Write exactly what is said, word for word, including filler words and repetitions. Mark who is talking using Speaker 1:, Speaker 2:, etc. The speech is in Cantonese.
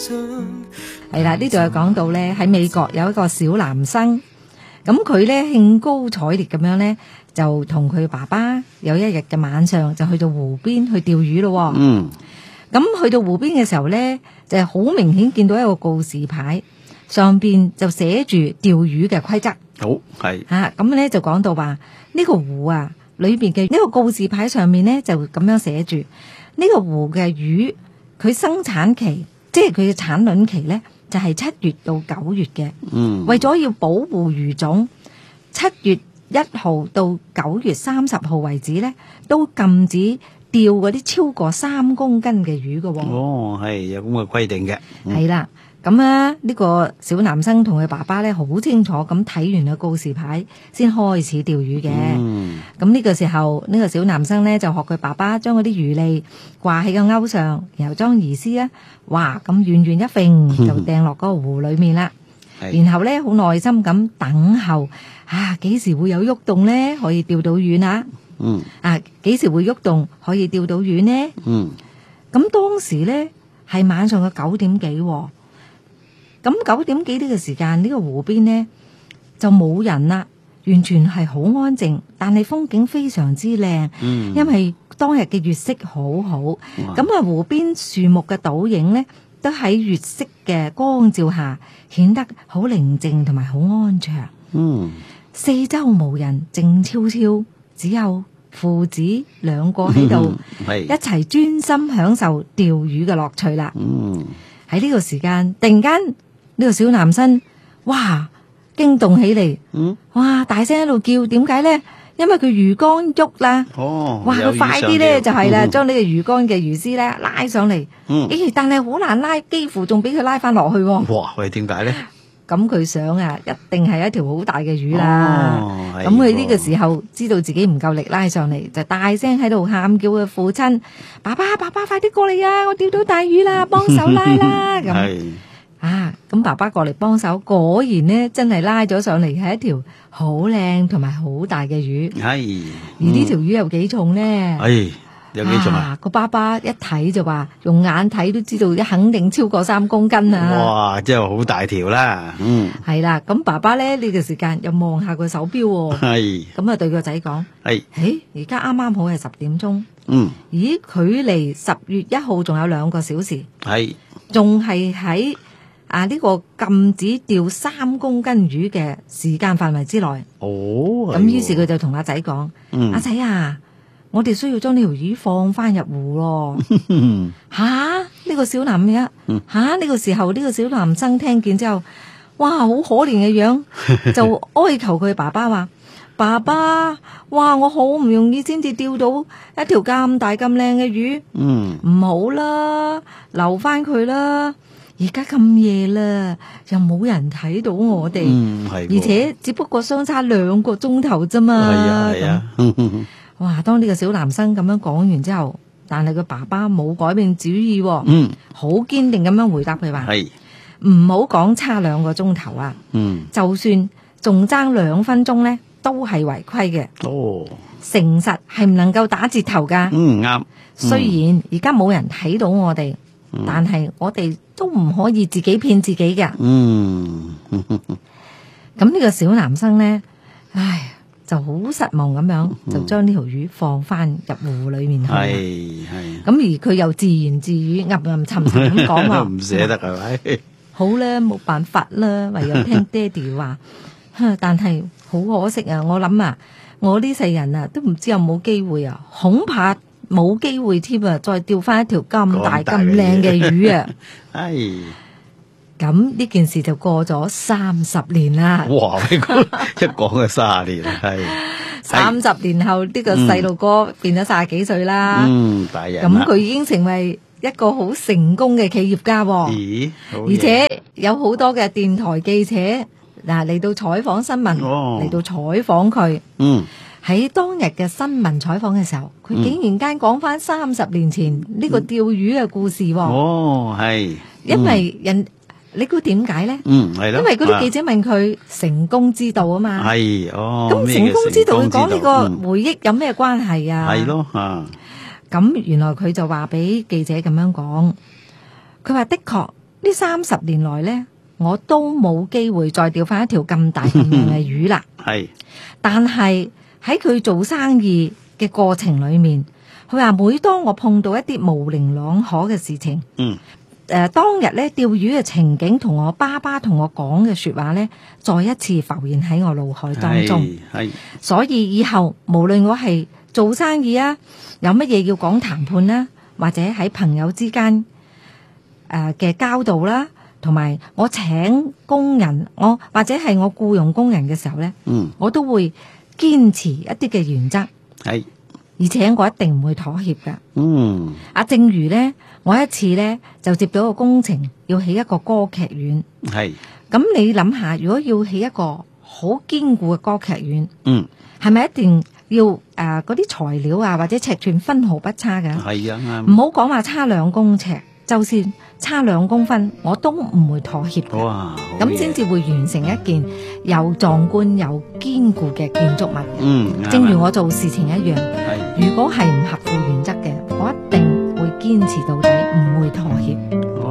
Speaker 1: 係啦，呢度有講到咧，喺美國有一個小男生，咁佢咧興高采烈咁樣咧，就同佢爸爸有一日嘅晚上就去到湖邊去釣魚咯。
Speaker 2: 嗯，
Speaker 1: 咁去到湖邊嘅時候咧，就係好明顯見到一個告示牌，上邊就寫住釣魚嘅規則。
Speaker 2: 好係
Speaker 1: 吓，咁咧就講到話呢個湖啊，裏邊嘅呢個告示牌上面咧就咁樣寫住呢個湖嘅魚，佢生產期即係佢嘅產卵期咧就係七月到九月嘅。
Speaker 2: 嗯，
Speaker 1: 為咗要保護魚種，七月一號到九月三十號為止咧，都禁止釣嗰啲超過三公斤嘅魚嘅。
Speaker 2: 哦，係有咁嘅規定嘅。
Speaker 1: 係啦，咁啊呢個小男生同佢爸爸咧好清楚咁睇完個告示牌，先開始釣魚嘅。
Speaker 2: 嗯，
Speaker 1: 咁呢個時候呢個小男生咧就學佢爸爸將嗰啲魚餌掛喺個鈎上，然後裝魚絲啊，哇咁遠遠一揈就掟落嗰個湖裏面啦。
Speaker 2: 係
Speaker 1: 然後咧好耐心咁等候，啊幾時會有喐動咧？可以釣到魚啊！
Speaker 2: 嗯
Speaker 1: 啊幾時會喐動可以釣到魚呢？
Speaker 2: 嗯，
Speaker 1: 咁當時咧係晚上嘅九點幾喎，咁九點幾呢個時間呢個湖邊呢就冇人啦，完全係好安靜，但係風景非常之靚。
Speaker 2: 嗯，
Speaker 1: 因為當日嘅月色好好，
Speaker 2: 哇
Speaker 1: 咁啊湖邊樹木嘅倒影呢都喺月色嘅光照下顯得好寧靜同埋好安詳。
Speaker 2: 嗯，
Speaker 1: 四周無人，靜悄悄，只有父子兩個喺度
Speaker 2: 係
Speaker 1: 一齊專心享受釣魚嘅樂趣啦。
Speaker 2: 嗯，
Speaker 1: 喺呢個時間，突然間呢個小男生，哇，驚動起嚟，
Speaker 2: 嗯，
Speaker 1: 哇，大聲喺度叫，點解呢？因為佢魚竿喐啦，
Speaker 2: 哦，
Speaker 1: 哇，
Speaker 2: 有
Speaker 1: 佢快啲咧
Speaker 2: 魚上
Speaker 1: 就係啦，
Speaker 2: 釣
Speaker 1: 將呢個魚竿嘅魚絲咧拉上嚟，
Speaker 2: 嗯，
Speaker 1: 咦，但係好難拉，幾乎仲俾佢拉翻落去喎。
Speaker 2: 哇，喂，點解咧？
Speaker 1: 咁佢想啊，一定係一條好大嘅魚啦。
Speaker 2: 哦，係
Speaker 1: 咁佢呢個
Speaker 2: 喎
Speaker 1: 時候知道自己唔夠力拉上嚟，就大聲喺度喊叫佢父親：爸爸，爸爸，快啲過嚟啊！我釣到大魚啦，幫手拉啦！咁
Speaker 2: 係
Speaker 1: 啊，咁爸爸過嚟幫手，果然呢真係拉咗上嚟，係一條好靚同埋好大嘅魚。
Speaker 2: 係，
Speaker 1: 而呢條魚有幾重呢？
Speaker 2: 係有幾重啊？
Speaker 1: 個爸爸一睇就話，用眼睇都知道，肯定超過三公斤啊！
Speaker 2: 哇，真係好大條啦。嗯，
Speaker 1: 係啦，咁爸爸咧呢個時間又望下個手錶喎，
Speaker 2: 係
Speaker 1: 咁啊對個仔講：
Speaker 2: 係，
Speaker 1: 誒，而家啱啱好係十點鐘，
Speaker 2: 嗯，
Speaker 1: 咦，距離十月一號仲有兩個小時，
Speaker 2: 係，
Speaker 1: 仲係喺啊呢個禁止釣三公斤魚嘅時間範圍之內。
Speaker 2: 哦，
Speaker 1: 咁於是佢就同阿仔講：
Speaker 2: 嗯
Speaker 1: 阿仔啊，我哋需要將呢條魚放翻入湖咯。吓，呢個小男人，吓，呢個時候呢個小男生聽見之後，哇，好可憐嘅樣，就哀求佢爸爸話：爸爸，哇，我好唔容易先至釣到一條咁大咁靚嘅魚，
Speaker 2: 嗯，
Speaker 1: 唔好啦，留翻佢啦。而家咁夜啦，又冇人睇到我哋，
Speaker 2: 嗯，係喎，
Speaker 1: 而且只不過相差兩個鐘頭啫嘛。
Speaker 2: 係啊係啊，
Speaker 1: 哇！當呢個小男生咁樣講完之後，但係佢爸爸冇改變主意喎，
Speaker 2: 嗯，
Speaker 1: 好堅定咁樣回答佢話：
Speaker 2: 係，
Speaker 1: 唔好講差兩個鐘頭啊，
Speaker 2: 嗯，
Speaker 1: 就算仲爭兩分鐘呢，都係違規嘅。
Speaker 2: 哦，
Speaker 1: 誠實係唔能夠打折頭噶。
Speaker 2: 嗯啱，
Speaker 1: 雖然而家冇人睇到我哋，但係我哋都唔可以自己騙自己噶。
Speaker 2: 嗯，
Speaker 1: 咁呢個小男生呢，唉，就好失望咁樣，就將呢條魚放翻入湖裏面去啦。
Speaker 2: 係係，
Speaker 1: 咁而佢又自言自語、吟吟沉沉咁講話，
Speaker 2: 唔捨得係咪？
Speaker 1: 好啦，冇辦法啦，唯有聽爹哋話。哼但係好可惜啊！我諗啊，我呢世人啊，都唔知有冇機會啊，恐怕冇機會添啊，再釣翻一條咁大
Speaker 2: 咁大嘅
Speaker 1: 咁靚嘅魚啊！
Speaker 2: 係，
Speaker 1: 咁呢件事就過咗三十年啦。
Speaker 2: 哇！你講一講就卅年，係
Speaker 1: 三十年後，呢個細路哥變咗卅幾歲啦。
Speaker 2: 嗯，大人
Speaker 1: 咁
Speaker 2: 啦，
Speaker 1: 佢已經成為一個好成功嘅企業家喎。
Speaker 2: 咦，好
Speaker 1: 而
Speaker 2: 嘢
Speaker 1: 且有好多嘅電台記者嗱嚟到採訪新聞，嚟、
Speaker 2: 哦
Speaker 1: 到採訪佢
Speaker 2: 嗯
Speaker 1: 喺當日嘅新聞採訪嘅時候，佢竟然間講翻三十年前呢個釣魚嘅故事喎。
Speaker 2: 哦係，
Speaker 1: 因為人，你估點解呢？
Speaker 2: 嗯係咯，
Speaker 1: 因為嗰啲記者問佢成功之道啊嘛。
Speaker 2: 係哦，
Speaker 1: 咁
Speaker 2: 咩叫
Speaker 1: 成功之道，佢講呢
Speaker 2: 成功之道
Speaker 1: 個回憶有咩關係啊？
Speaker 2: 係咯啊，
Speaker 1: 咁原來佢就話俾記者咁樣講，佢話的確呢三十年來呢，我都冇機會再釣翻一條咁大咁靚嘅魚啦。
Speaker 2: 係
Speaker 1: 但係喺佢做生意嘅過程裏面，佢話每當我碰到一啲模棱兩可嘅事情，
Speaker 2: 嗯，
Speaker 1: 誒、呃，當日咧釣魚嘅情景同我爸爸同我講嘅說話咧，再一次浮現喺我腦海當中。
Speaker 2: 係
Speaker 1: 所以以後無論我係做生意啊，有乜嘢要講談判啦，或者喺朋友之間誒嘅交道啦，同埋我請工人，我或者係我僱傭工人嘅時候咧，
Speaker 2: 嗯，
Speaker 1: 我都會堅持一啲嘅原則，
Speaker 2: 係
Speaker 1: 而且我一定唔會妥協噶。
Speaker 2: 嗯，
Speaker 1: 啊，正如咧，我一次咧就接到個工程，要起一個歌劇院。
Speaker 2: 係
Speaker 1: 咁你諗下，如果要起一個好堅固嘅歌劇院，
Speaker 2: 嗯，
Speaker 1: 係咪一定要誒嗰啲材料啊或者尺寸分毫不差嘅？
Speaker 2: 係啊，
Speaker 1: 唔好講話差兩公尺，就算差兩公分，我都唔會妥協嘅。
Speaker 2: 哇，
Speaker 1: 咁先至會完成一件又壯觀又堅固嘅建築物。
Speaker 2: 嗯，
Speaker 1: 正如我做事情一樣，
Speaker 2: 係
Speaker 1: 如果係唔合乎原則